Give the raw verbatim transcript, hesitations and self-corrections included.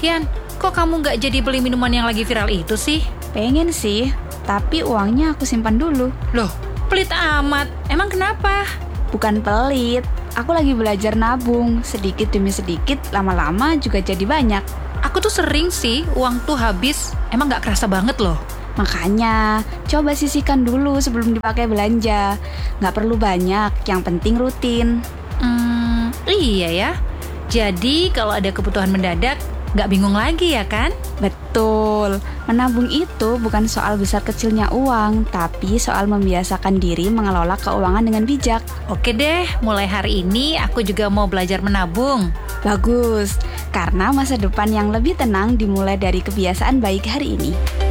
Yan, kok kamu nggak jadi beli minuman yang lagi viral itu sih? Pengen sih, tapi uangnya aku simpan dulu. Loh, pelit amat. Emang kenapa? Bukan pelit, aku lagi belajar nabung. Sedikit demi sedikit, lama-lama juga jadi banyak. Aku tuh sering sih uang tuh habis. Emang nggak kerasa banget loh. Makanya, coba sisihkan dulu sebelum dipakai belanja. Nggak perlu banyak, yang penting rutin. Hmm, iya ya. Jadi kalau ada kebutuhan mendadak, nggak bingung lagi ya kan? Betul, menabung itu bukan soal besar kecilnya uang, tapi soal membiasakan diri mengelola keuangan dengan bijak. Oke deh, mulai hari ini aku juga mau belajar menabung. Bagus, karena masa depan yang lebih tenang dimulai dari kebiasaan baik hari ini.